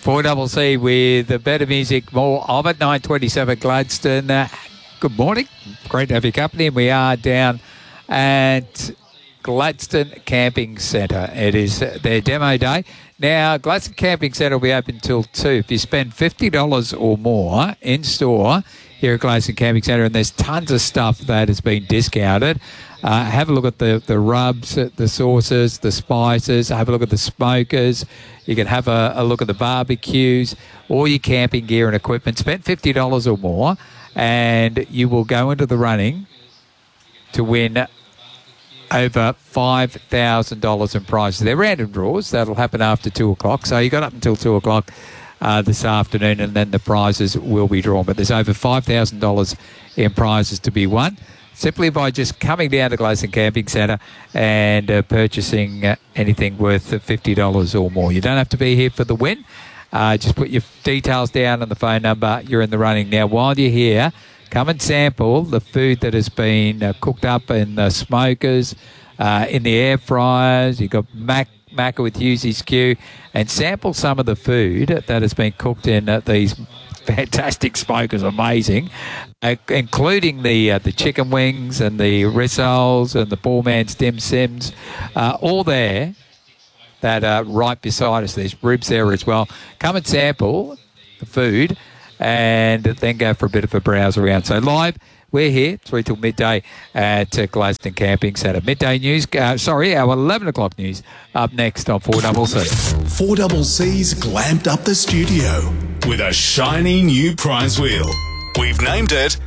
4CC with better music, more of it. 9:27 Gladstone. Good morning. Great to have your company. And we are down at Gladstone Camping Centre. It is their demo day. Now, Gladstone Camping Centre will be open till 2. If you spend $50 or more in store here at Gladstone Camping Centre, and there's tons of stuff that has been discounted. Have a look at the rubs, the sauces, the spices. Have a look at the smokers. You can have a look at the barbecues, all your camping gear and equipment. Spend $50 or more, and you will go into the running to win over $5,000 in prizes. They're random draws. That'll happen after 2 o'clock. So you got up until 2 o'clock this afternoon, and then the prizes will be drawn. But there's over $5,000 in prizes to be won, simply by just coming down to Gladstone Camping Centre and purchasing anything worth $50 or more. You don't have to be here for the win. Just put your details down on the phone number. You're in the running. Now, while you're here, come and sample the food that has been cooked up in the smokers, in the air fryers. You've got Macca with Hughes Q, and sample some of the food that has been cooked in these fantastic smokers. Amazing, including the chicken wings and the rissoles and the poor man's dim sims, all there that are right beside us. There's ribs there as well. Come and sample the food and then go for a bit of a browse around. So live, we're here 3 till midday at Gladstone Camping Centre. Midday news, our 11 o'clock news up next on 4CC. 4CC's glamped up the studio with a shiny new prize wheel. We've named it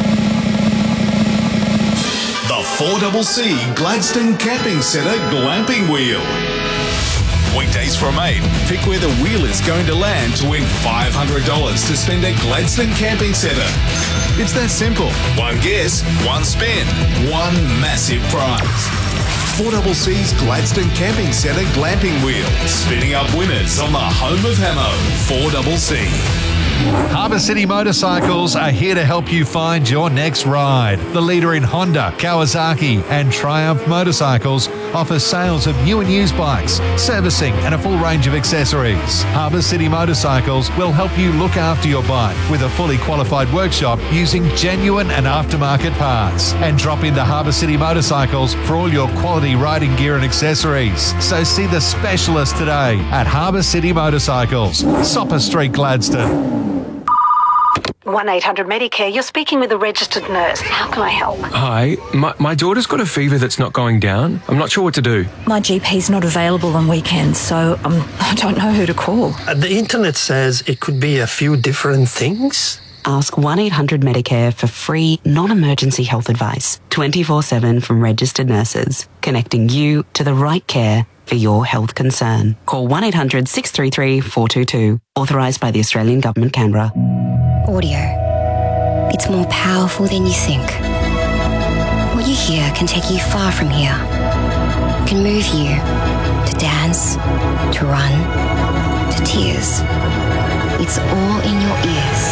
the 4CC Gladstone Camping Centre Glamping Wheel. Weekdays from 8, pick where the wheel is going to land to win $500 to spend at Gladstone Camping Centre. It's that simple. One guess, one spin, one massive prize. 4CC's Gladstone Camping Centre Glamping Wheel, spinning up winners on the home of Hamo, 4CC. Harbour City Motorcycles are here to help you find your next ride. The leader in Honda, Kawasaki and Triumph motorcycles offers sales of new and used bikes, servicing and a full range of accessories. Harbour City Motorcycles will help you look after your bike with a fully qualified workshop using genuine and aftermarket parts. And drop into Harbour City Motorcycles for all your quality riding gear and accessories. So see the specialist today at Harbour City Motorcycles, Sopper Street, Gladstone. 1-800-Medicare, you're speaking with a registered nurse. How can I help? Hi, my daughter's got a fever that's not going down. I'm not sure what to do. My GP's not available on weekends, so I don't know who to call. The internet says it could be a few different things. Ask 1-800-Medicare for free, non-emergency health advice, 24/7 from registered nurses, connecting you to the right care for your health concern. Call 1-800-633-422, authorised by the Australian Government, Canberra. Audio. It's more powerful than you think. What you hear can take you far from here. It can move you to dance, to run, to tears. It's all in your ears.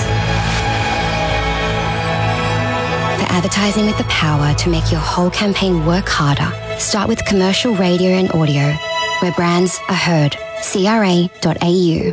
For advertising with the power to make your whole campaign work harder, start with commercial radio and audio, where brands are heard. CRA.au.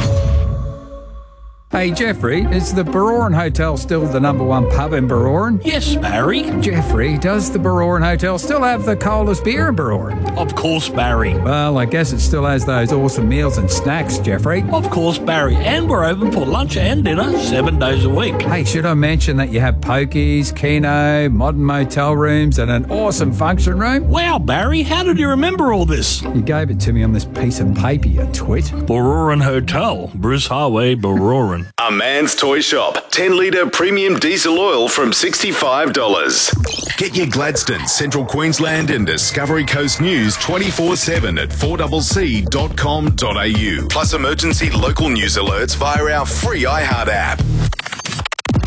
Hey, Jeffrey, is the Baroran Hotel still the #1 pub in Baroran? Yes, Barry. Jeffrey, does the Baroran Hotel still have the coldest beer in Baroran? Of course, Barry. Well, I guess it still has those awesome meals and snacks, Jeffrey. Of course, Barry. And we're open for lunch and dinner 7 days a week. Hey, should I mention that you have pokies, keno, modern motel rooms and an awesome function room? Wow, Barry, how did you remember all this? You gave it to me on this piece of paper, you twit. Baroran Hotel, Bruce Highway, Baroran. A Man's Toy Shop. 10-litre premium diesel oil from $65. Get your Gladstone, Central Queensland and Discovery Coast news 24/7 at 4CC.com.au. Plus emergency local news alerts via our free iHeart app.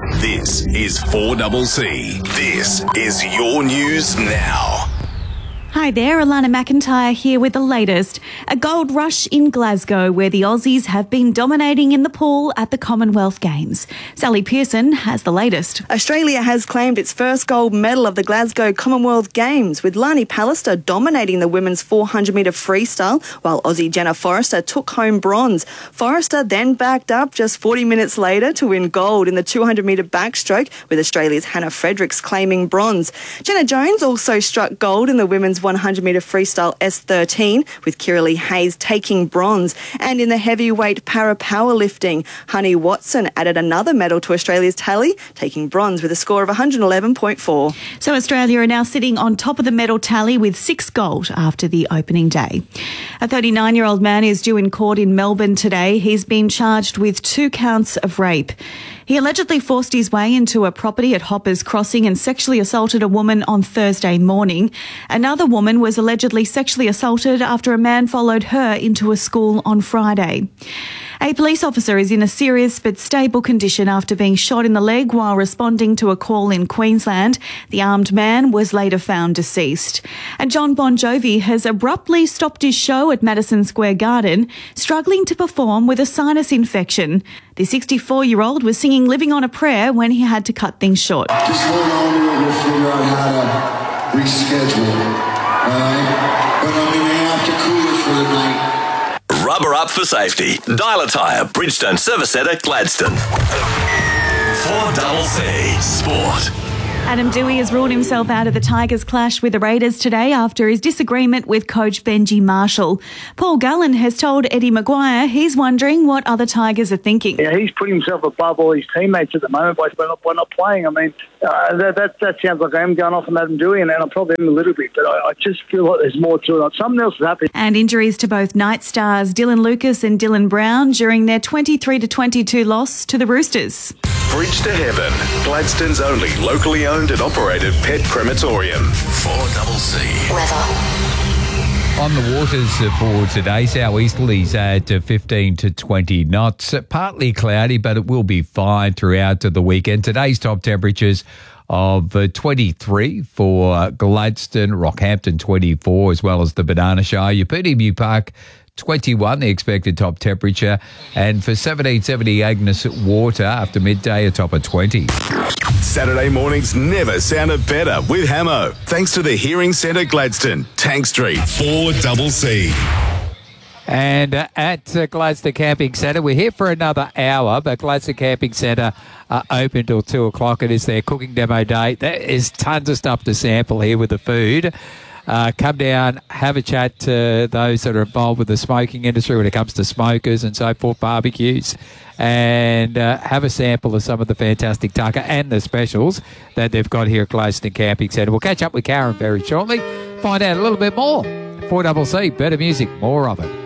This is 4CC. This is your news now. Hi there, Alana McIntyre here with the latest. A gold rush in Glasgow where the Aussies have been dominating in the pool at the Commonwealth Games. Sally Pearson has the latest. Australia has claimed its first gold medal of the Glasgow Commonwealth Games, with Lani Pallister dominating the women's 400-metre freestyle, while Aussie Jenna Forrester took home bronze. Forrester then backed up just 40 minutes later to win gold in the 200-metre backstroke, with Australia's Hannah Fredericks claiming bronze. Jenna Jones also struck gold in the women's 100-metre freestyle S13, with Kiralee Hayes taking bronze. And in the heavyweight para-powerlifting, Honey Watson added another medal to Australia's tally, taking bronze with a score of 111.4. So Australia are now sitting on top of the medal tally with 6 gold after the opening day. A 39-year-old man is due in court in Melbourne today. He's been charged with 2 counts of rape. He allegedly forced his way into a property at Hoppers Crossing and sexually assaulted a woman on Thursday morning. Another woman was allegedly sexually assaulted after a man followed her into a school on Friday. A police officer is in a serious but stable condition after being shot in the leg while responding to a call in Queensland. The armed man was later found deceased. And John Bon Jovi has abruptly stopped his show at Madison Square Garden, struggling to perform with a sinus infection. The 64-year-old was singing Living on a Prayer when he had to cut things short. Just hold on to it, we'll figure out how to reschedule, all right? But I mean, they have to cool it for the night. Rubber up for safety. Dial a tyre. Bridgestone Service Centre, Gladstone. 4CC Sport. Adam Dewey has ruled himself out of the Tigers' clash with the Raiders today after his disagreement with coach Benji Marshall. Paul Gallen has told Eddie Maguire he's wondering what other Tigers are thinking. Yeah, he's putting himself above all his teammates at the moment by not playing. I mean, that sounds like I am going off on Adam Dewey, and I probably am a little bit, but I just feel like there's more to it. Something else is happening. And injuries to both Night Stars Dylan Lucas and Dylan Brown during their 23-22 loss to the Roosters. Bridge to Heaven. Gladstone's only locally owned and operated pet crematorium. 4CC. Weather. On the waters for today, southeasterlies at 15 to 20 knots. Partly cloudy, but it will be fine throughout the weekend. Today's top temperatures of 23 for Gladstone, Rockhampton 24, as well as the Banana Shire. Yaputimu Park 21, the expected top temperature. And for 1770 Agnes Water, after midday, a top of 20. Saturday mornings never sounded better with Hamo. Thanks to the Hearing Centre Gladstone, Tank Street, 4CC. And at Gladstone Camping Centre, we're here for another hour, but Gladstone Camping Centre open till 2 o'clock. It is their cooking demo day. There is tons of stuff to sample here with the food. Come down, have a chat to those that are involved with the smoking industry when it comes to smokers and so forth, barbecues, and have a sample of some of the fantastic tucker and the specials that they've got here at Gladstone Camping Centre. We'll catch up with Karen very shortly, find out a little bit more. 4CC, better music, more of it.